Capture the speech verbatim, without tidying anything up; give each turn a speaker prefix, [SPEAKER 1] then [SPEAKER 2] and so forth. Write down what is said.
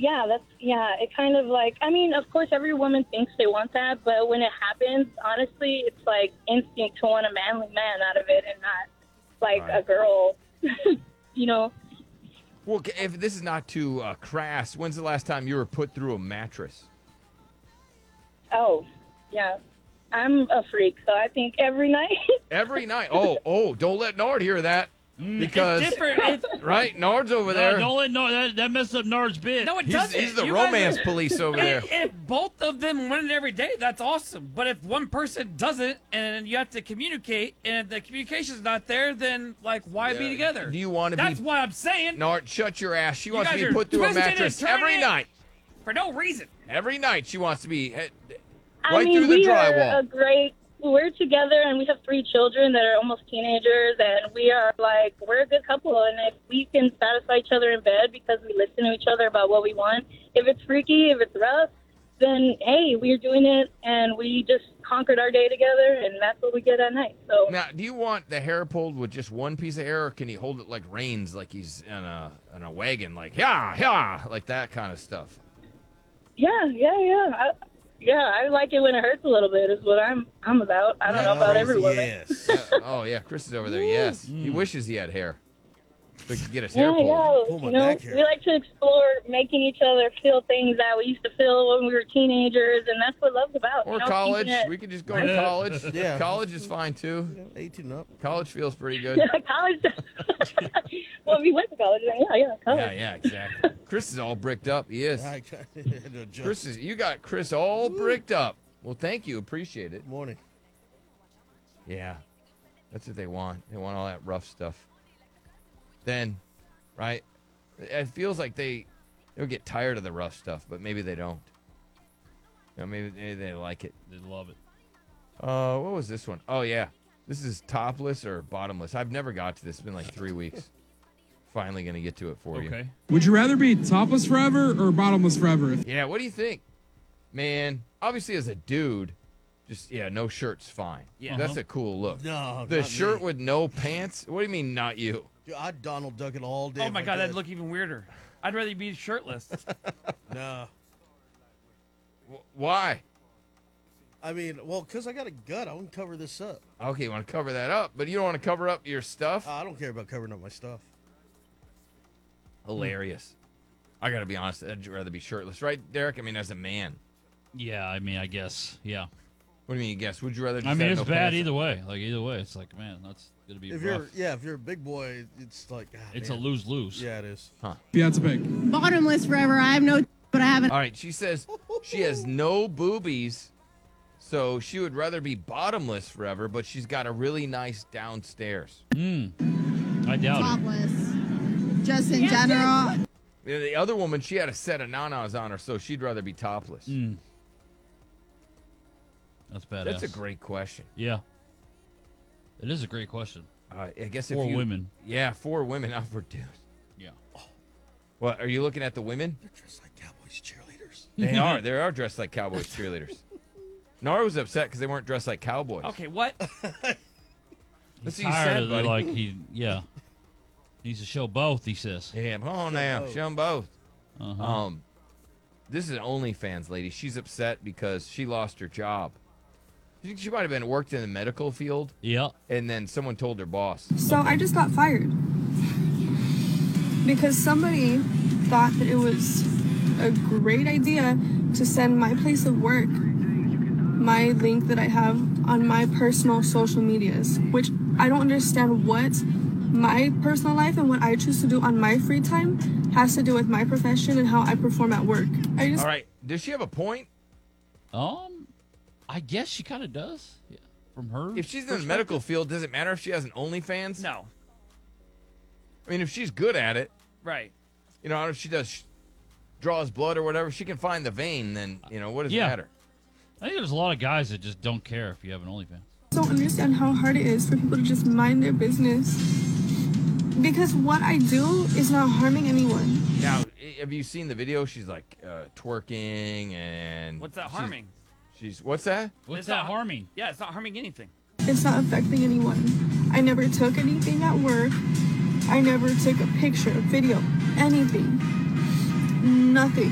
[SPEAKER 1] Yeah, that's yeah. It kind of like I mean, of course, every woman thinks they want that, but when it happens, honestly, it's like instinct to want a manly man out of it, and not like
[SPEAKER 2] Right.
[SPEAKER 1] a girl. you know.
[SPEAKER 2] Well, c- if this is not too uh, crass, when's the last time you were put through a mattress?
[SPEAKER 1] Oh, yeah. I'm a freak, so I think every night.
[SPEAKER 2] Every night. Oh, oh, don't let Nard hear that. Because,
[SPEAKER 3] It's different. It's,
[SPEAKER 2] right, Nard's over
[SPEAKER 4] No,
[SPEAKER 2] there.
[SPEAKER 4] don't let no that, that messed up Nard's bit.
[SPEAKER 3] no, it
[SPEAKER 2] He's,
[SPEAKER 3] doesn't.
[SPEAKER 2] he's the
[SPEAKER 3] You guys
[SPEAKER 2] romance
[SPEAKER 3] are-
[SPEAKER 2] police over there.
[SPEAKER 3] If, if both of them want it every day, that's awesome. But if one person doesn't, and you have to communicate, and the communication's not there, then like, why be
[SPEAKER 2] Yeah,
[SPEAKER 3] together?
[SPEAKER 2] do you wanna be-
[SPEAKER 3] That's what I'm saying.
[SPEAKER 2] Nard, shut your ass. She wants to
[SPEAKER 3] guys
[SPEAKER 2] be
[SPEAKER 3] are
[SPEAKER 2] put through a
[SPEAKER 3] twisting and
[SPEAKER 2] mattress
[SPEAKER 3] turning
[SPEAKER 2] every
[SPEAKER 3] it.
[SPEAKER 2] night.
[SPEAKER 3] For no reason.
[SPEAKER 2] Every night she wants to be eh,
[SPEAKER 1] I
[SPEAKER 2] right
[SPEAKER 1] mean,
[SPEAKER 2] through the
[SPEAKER 1] we
[SPEAKER 2] drywall.
[SPEAKER 1] are a great. We're together, and we have three children that are almost teenagers, and we are like we're a good couple. And if we can satisfy each other in bed because we listen to each other about what we want, if it's freaky, if it's rough, then hey, we're doing it, and we just conquered our day together, and that's what we get at night. So
[SPEAKER 2] Now, do you want the hair pulled with just one piece of hair, or can he hold it like reins, like he's in a in a wagon, like yeah, yeah, like that kind of stuff?
[SPEAKER 1] yeah, yeah, yeah. I, yeah, I like it when it hurts a little bit. Is what I'm I'm about. I don't know about every woman.
[SPEAKER 5] Yes.
[SPEAKER 2] Uh, oh yeah, Chris is over there. Yes, he wishes he had hair. So he could get his hair
[SPEAKER 1] Yeah,
[SPEAKER 2] pulled.
[SPEAKER 1] yeah.
[SPEAKER 5] Pull my
[SPEAKER 1] You know,
[SPEAKER 5] back hair.
[SPEAKER 1] we like to explore making each other feel things that we used to feel when we were teenagers, and that's what love's about.
[SPEAKER 2] Or
[SPEAKER 1] you know,
[SPEAKER 2] college.
[SPEAKER 1] keeping it-
[SPEAKER 2] We could just go to college.
[SPEAKER 5] Yeah.
[SPEAKER 2] College is fine too.
[SPEAKER 5] eighteen up.
[SPEAKER 2] College feels pretty good.
[SPEAKER 1] college. Well, we went to college. Then yeah, yeah, college.
[SPEAKER 2] Yeah, yeah, exactly. Chris is all bricked up. He is.
[SPEAKER 5] I had to adjust.
[SPEAKER 2] Chris is. You got Chris all bricked up. Well, thank you. Appreciate it.
[SPEAKER 5] Morning.
[SPEAKER 2] Yeah, that's what they want. They want all that rough stuff. Then, right? It feels like they they'll get tired of the rough stuff, but maybe they don't. You know, maybe, maybe they like it.
[SPEAKER 4] They love it.
[SPEAKER 2] Uh, what was this one? Oh yeah, this is topless or bottomless. I've never got to this. It's been like three weeks. Finally gonna get to it for you.
[SPEAKER 4] Okay.
[SPEAKER 6] Would you rather be topless forever or bottomless forever?
[SPEAKER 2] Yeah, what do you think? Man, obviously as a dude, just, yeah, no shirt's fine.
[SPEAKER 3] Yeah.
[SPEAKER 2] That's a cool look.
[SPEAKER 5] No,
[SPEAKER 2] The
[SPEAKER 5] not
[SPEAKER 2] shirt
[SPEAKER 5] me.
[SPEAKER 2] with no pants? What do you mean, not you?
[SPEAKER 5] Dude, I'd Donald Duck it all day.
[SPEAKER 3] Oh
[SPEAKER 5] if
[SPEAKER 3] my
[SPEAKER 5] I
[SPEAKER 3] god,
[SPEAKER 5] could.
[SPEAKER 3] that'd look even weirder. I'd rather be shirtless.
[SPEAKER 5] No.
[SPEAKER 2] Wh- Why?
[SPEAKER 5] I mean, well, because I got a gut, I want to cover this up.
[SPEAKER 2] Okay, you want to cover that up, but you don't want to cover up your stuff?
[SPEAKER 5] I don't care about covering up my stuff.
[SPEAKER 2] Hilarious. I got to be honest, I'd rather be shirtless. Right, Derek? I mean, as a man.
[SPEAKER 4] Yeah, I mean, I guess. Yeah.
[SPEAKER 2] What do you mean, you guess? Would you rather just
[SPEAKER 4] I mean,
[SPEAKER 2] have
[SPEAKER 4] it's
[SPEAKER 2] no
[SPEAKER 4] bad
[SPEAKER 2] pants?
[SPEAKER 4] either way. Like either way, it's like, man, that's gonna be
[SPEAKER 5] If
[SPEAKER 4] rough.
[SPEAKER 5] you're, yeah, if you're a big boy, it's like, ah,
[SPEAKER 4] It's
[SPEAKER 5] man.
[SPEAKER 4] a lose lose.
[SPEAKER 5] Yeah, it is.
[SPEAKER 6] If you had to pick.
[SPEAKER 7] Bottomless forever. I have no, but I haven't.
[SPEAKER 2] All right, she says she has no boobies, so she would rather be bottomless forever, but she's got a really nice downstairs.
[SPEAKER 4] I doubt it.
[SPEAKER 7] Topless. Just in general.
[SPEAKER 2] The the other woman, she had a set of nanas on her, so she'd rather be topless.
[SPEAKER 4] Mm. That's badass.
[SPEAKER 2] That's a great question.
[SPEAKER 4] Yeah. It is a great question.
[SPEAKER 2] Uh, I guess if
[SPEAKER 4] For
[SPEAKER 2] you,
[SPEAKER 4] women.
[SPEAKER 2] Yeah, for women, not for dudes.
[SPEAKER 4] Yeah.
[SPEAKER 2] What, are you looking at the women?
[SPEAKER 5] They're dressed like Cowboys cheerleaders.
[SPEAKER 2] They are. They are dressed like Cowboys cheerleaders. Nara was upset because they weren't dressed like cowboys.
[SPEAKER 3] Okay, what?
[SPEAKER 2] That's what you
[SPEAKER 4] Tired
[SPEAKER 2] said,
[SPEAKER 4] of the,
[SPEAKER 2] buddy.
[SPEAKER 4] like he, yeah. Needs to show both. He says.
[SPEAKER 2] Yeah, come on now.
[SPEAKER 5] both.
[SPEAKER 2] Show them both.
[SPEAKER 4] Uh-huh.
[SPEAKER 2] Um, this is an OnlyFans lady. She's upset because she lost her job. She, she might have been worked in the medical field,
[SPEAKER 4] Yeah.
[SPEAKER 2] and then someone told her boss.
[SPEAKER 8] So I just got fired because somebody thought that it was a great idea to send my place of work, my link that I have on my personal social medias, which I don't understand what my personal life and what I choose to do on my free time has to do with my profession and how I perform at work. I just
[SPEAKER 2] All right, does she have a point?
[SPEAKER 4] Um, I guess she kind of does. Yeah. From her.
[SPEAKER 2] If she's in the medical field, does it matter if she has an OnlyFans?
[SPEAKER 3] No.
[SPEAKER 2] I mean, if she's good at it,
[SPEAKER 3] Right.
[SPEAKER 2] you know, if she does draws blood or whatever, she can find the vein. Then you know, what does
[SPEAKER 4] Yeah.
[SPEAKER 2] it matter?
[SPEAKER 4] I think there's a lot of guys that just don't care if you have an OnlyFans.
[SPEAKER 8] don't understand how hard it is for people to just mind their business. Because what I do is not harming anyone.
[SPEAKER 2] Now, i- have you seen the video? She's like uh, twerking and
[SPEAKER 3] What's that
[SPEAKER 2] she's-
[SPEAKER 3] harming?
[SPEAKER 2] She's what's that?
[SPEAKER 4] What's
[SPEAKER 3] It's
[SPEAKER 4] that
[SPEAKER 3] not-
[SPEAKER 4] harming?
[SPEAKER 3] Yeah, it's not harming anything.
[SPEAKER 8] It's not affecting anyone. I never took anything at work. I never took a picture, a video, anything. Nothing.